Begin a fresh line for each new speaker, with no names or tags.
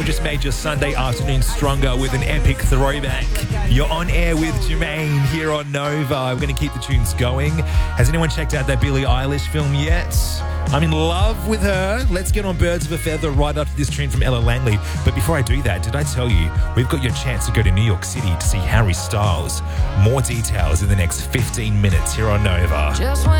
We just made your Sunday afternoon stronger with an epic throwback. You're on air with Jermaine here on Nova. We're going to keep the tunes going. Has anyone checked out that Billie Eilish film yet? I'm in love with her. Let's get on Birds of a Feather right after this tune from Ella Langley. But before I do that, did I tell you we've got your chance to go to New York City to see Harry Styles? More details in the next 15 minutes here on Nova.
Just when